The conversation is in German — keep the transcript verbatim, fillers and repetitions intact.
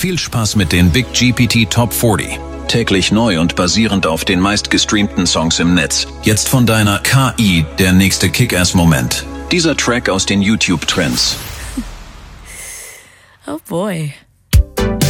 viel Spaß mit den Big G P T Top vierzig. Täglich neu und basierend auf den meistgestreamten Songs im Netz. Jetzt von deiner K I der nächste Kick-Ass-Moment. Dieser Track aus den YouTube-Trends. Oh boy.